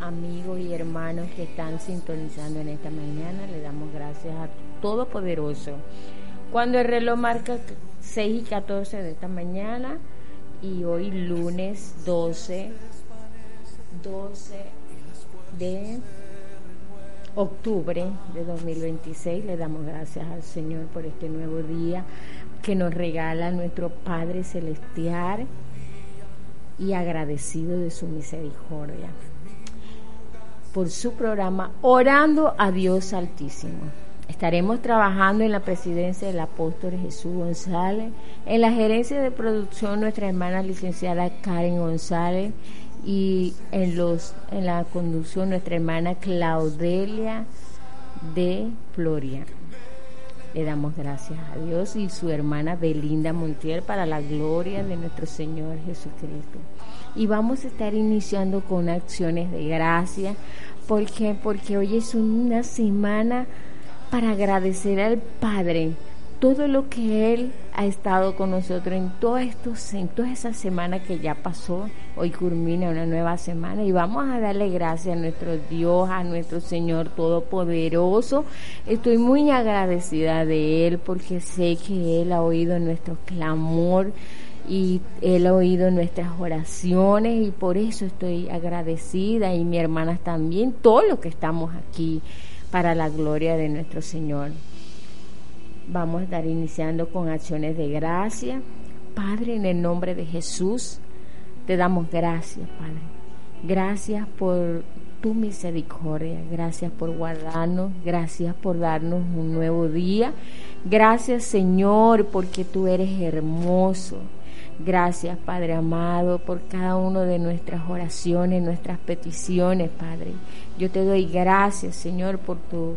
amigos y hermanos que están sintonizando en esta mañana. Le damos gracias a Todopoderoso. Cuando el reloj marca 6:14 de esta mañana, y hoy lunes 12 de octubre de 2026, le damos gracias al Señor por este nuevo día que nos regala nuestro Padre Celestial, y agradecido de su misericordia por su programa Orando a Dios Altísimo. Estaremos trabajando en la presidencia del apóstol Jesús González, en la gerencia de producción nuestra hermana licenciada Karen González, y en la conducción nuestra hermana Claudelia de Floria. Le damos gracias a Dios y su hermana Belinda Montiel, para la gloria de nuestro Señor Jesucristo. Y vamos a estar iniciando con acciones de gracia, porque hoy es una semana para agradecer al Padre todo lo que Él ha estado con nosotros en toda esa semana que ya pasó. Hoy culmina una nueva semana y vamos a darle gracias a nuestro Dios, a nuestro Señor Todopoderoso. Estoy muy agradecida de Él, porque sé que Él ha oído nuestro clamor y Él ha oído nuestras oraciones, y por eso estoy agradecida, y mis hermanas también, todos los que estamos aquí, para la gloria de nuestro Señor. Vamos a estar iniciando con acciones de gracia. Padre, en el nombre de Jesús, te damos gracias, Padre. Gracias por tu misericordia, gracias por guardarnos, gracias por darnos un nuevo día. Gracias, Señor, porque tú eres hermoso. Gracias, Padre amado, por cada una de nuestras oraciones, nuestras peticiones, Padre. Yo te doy gracias, Señor, por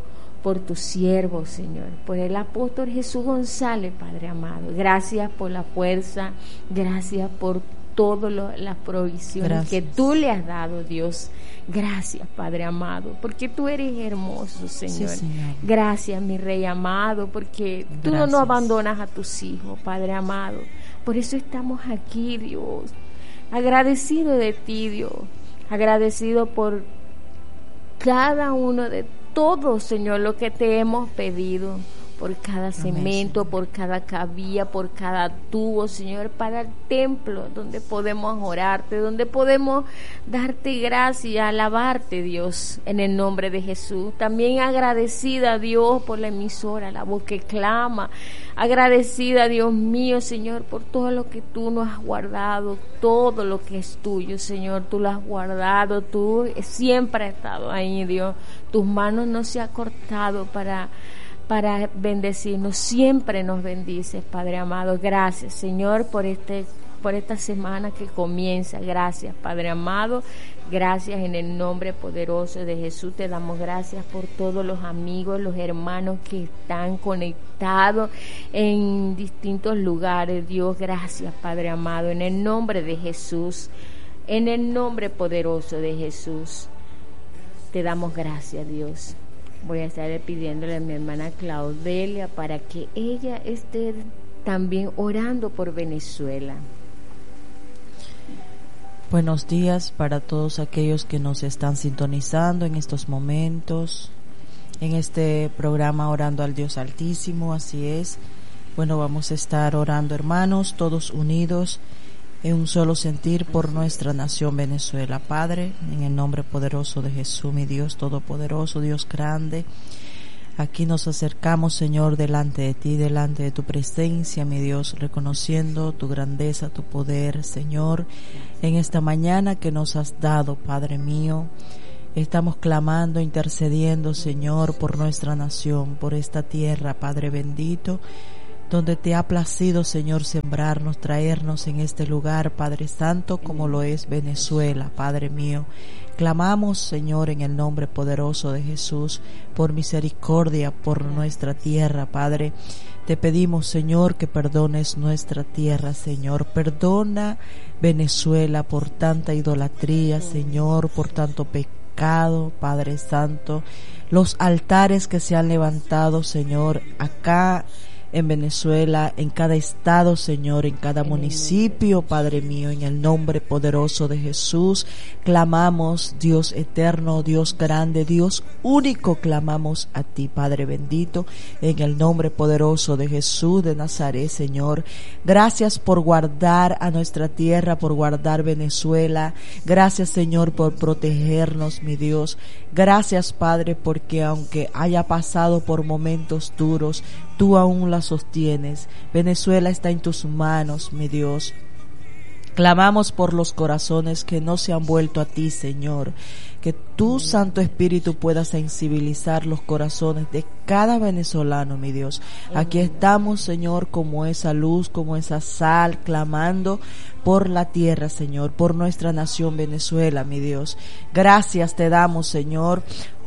tu siervo, Señor, por el apóstol Jesús González, Padre amado. Gracias por la fuerza, gracias por todas las provisiones que tú le has dado, Dios. Gracias, Padre amado, porque tú eres hermoso, Señor. Sí, Señor. Gracias, mi Rey amado, porque tú no nos abandonas a tus hijos, Padre amado. Por eso estamos aquí, Dios, agradecido de ti, Dios, agradecido por cada uno de todos, Señor, lo que te hemos pedido, por cada cemento, por cada cabilla, por cada tubo, Señor, para el templo donde podemos orarte, donde podemos darte gracias, alabarte, Dios, en el nombre de Jesús. También agradecida, Dios, por la emisora, la voz que clama. Agradecida, Dios mío, Señor, por todo lo que tú nos has guardado, todo lo que es tuyo, Señor, tú lo has guardado, tú siempre has estado ahí, Dios. Tus manos no se han cortado para bendecirnos, siempre nos bendices, Padre amado. Gracias, Señor, por esta semana que comienza. Gracias, Padre amado. Gracias, en el nombre poderoso de Jesús. Te damos gracias por todos los amigos, los hermanos que están conectados en distintos lugares. Dios, gracias, Padre amado, en el nombre de Jesús, en el nombre poderoso de Jesús. Te damos gracias, Dios. Voy a estar pidiéndole a mi hermana Claudelia para que ella esté también orando por Venezuela. Buenos días para todos aquellos que nos están sintonizando en estos momentos, en este programa Orando al Dios Altísimo. Así es. Bueno, vamos a estar orando, hermanos, todos unidos en un solo sentir por nuestra nación Venezuela. Padre, en el nombre poderoso de Jesús, mi Dios todopoderoso, Dios grande, aquí nos acercamos, Señor, delante de ti, delante de tu presencia, mi Dios, reconociendo tu grandeza, tu poder, Señor, en esta mañana que nos has dado, Padre mío. Estamos clamando, intercediendo, Señor, por nuestra nación, por esta tierra, Padre bendito, donde te ha placido, Señor, sembrarnos, traernos en este lugar, Padre Santo, como lo es Venezuela, Padre mío. Clamamos, Señor, en el nombre poderoso de Jesús, por misericordia por nuestra tierra, Padre. Te pedimos, Señor, que perdones nuestra tierra, Señor. Perdona Venezuela por tanta idolatría, Señor, por tanto pecado, Padre Santo. Los altares que se han levantado, Señor, acá en Venezuela, en cada estado, Señor, en cada municipio, Padre mío, en el nombre poderoso de Jesús. Clamamos, Dios eterno, Dios grande, Dios único, clamamos a ti, Padre bendito, en el nombre poderoso de Jesús de Nazaret, Señor. Gracias por guardar a nuestra tierra, por guardar Venezuela. Gracias, Señor, por protegernos, mi Dios. Gracias, Padre, porque aunque haya pasado por momentos duros, tú aún la sostienes. Venezuela está en tus manos, mi Dios. Clamamos por los corazones que no se han vuelto a ti, Señor. Que tu Santo Espíritu pueda sensibilizar los corazones de cada venezolano, mi Dios. Aquí estamos, Señor, como esa luz, como esa sal, clamando por la tierra, Señor, por nuestra nación Venezuela, mi Dios. Gracias te damos, Señor,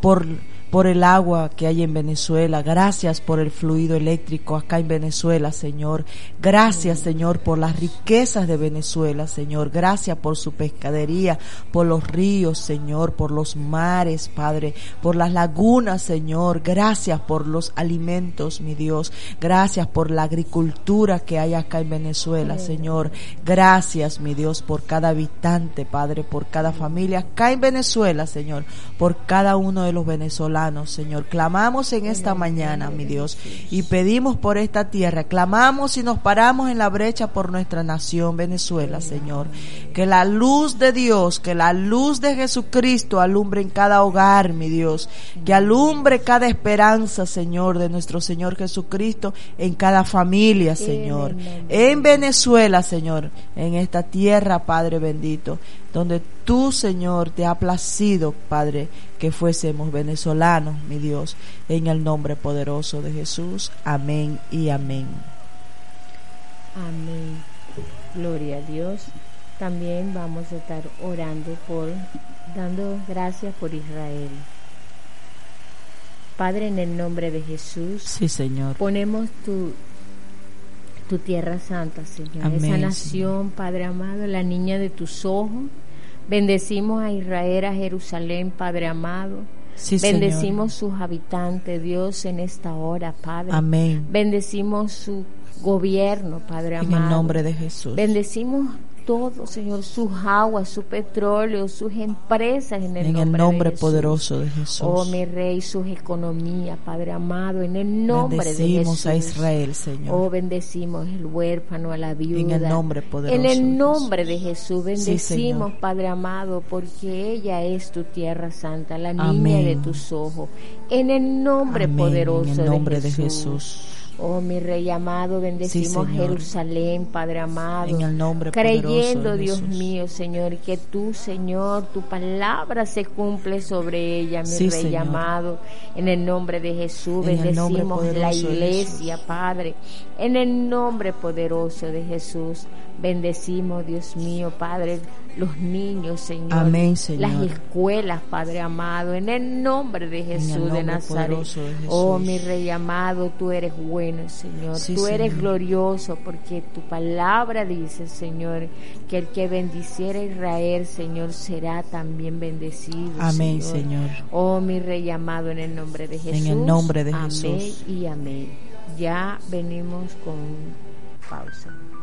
por el agua que hay en Venezuela. Gracias por el fluido eléctrico acá en Venezuela, Señor. Gracias, Señor, por las riquezas de Venezuela, Señor. Gracias por su pescadería, por los ríos, Señor, por los mares, Padre, por las lagunas, Señor. Gracias por los alimentos, mi Dios. Gracias por la agricultura que hay acá en Venezuela, Señor. Gracias, mi Dios, por cada habitante, Padre, por cada familia acá en Venezuela, Señor, por cada uno de los venezolanos, Señor. Clamamos en esta mañana, mi Dios, y pedimos por esta tierra. Clamamos y nos paramos en la brecha por nuestra nación Venezuela, Señor. Que la luz de Dios, que la luz de Jesucristo alumbre en cada hogar, mi Dios. Que alumbre cada esperanza, Señor, de nuestro Señor Jesucristo en cada familia, Señor. En Venezuela, Señor, en esta tierra, Padre bendito, donde tú, Señor, te ha placido, Padre, que fuésemos venezolanos, mi Dios, en el nombre poderoso de Jesús. Amén y amén. Amén. Gloria a Dios. También vamos a estar orando dando gracias por Israel. Padre, en el nombre de Jesús, sí, Señor, ponemos tu tierra santa, Señor. Amén, esa nación, Señor. Padre amado, la niña de tus ojos. Bendecimos a Israel, a Jerusalén, Padre amado. Sí, bendecimos Señor. Sus habitantes, Dios, en esta hora, Padre. Amén. Bendecimos su gobierno, Padre amado. En el nombre de Jesús. Bendecimos todo, Señor, sus aguas, su petróleo, sus empresas en el nombre poderoso de Jesús. Oh, mi Rey, sus economías, Padre amado, en el nombre de Jesús. Bendecimos a Israel, Señor. Oh, bendecimos el huérfano, a la viuda. En el nombre poderoso. En el nombre de Jesús, bendecimos, sí, Padre amado, porque ella es tu tierra santa, la niña Amén. de tus ojos. En el nombre Amén. poderoso en el nombre de Jesús. Oh, mi Rey amado, bendecimos Jerusalén, Padre amado, en el nombre creyendo, de Dios mío, Señor, que tú, Señor, tu palabra se cumple sobre ella, mi Rey Señor. amado, en el nombre de Jesús, bendecimos la iglesia, Padre, en el nombre poderoso de Jesús, bendecimos, Dios mío, Padre, los niños, Señor, Amén, Señor. las escuelas, Padre amado, en el nombre de Jesús de Nazaret. Oh, mi Rey amado, tú eres bueno, Señor, tú eres Señor. glorioso, porque tu palabra dice, Señor, que el que bendiciera a Israel, Señor, será también bendecido. Amén, Señor. Oh, mi Rey amado, en el nombre de Jesús. En el nombre de Jesús. Jesús. Amén y amén. Ya venimos con pausa.